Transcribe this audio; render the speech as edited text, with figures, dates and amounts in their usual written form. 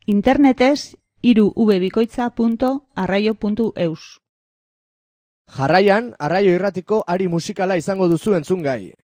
Internetez 3vbikoitza.arraio.eus. Jarraian, Arraio Irratiko ari musikala izango duzu entzungai.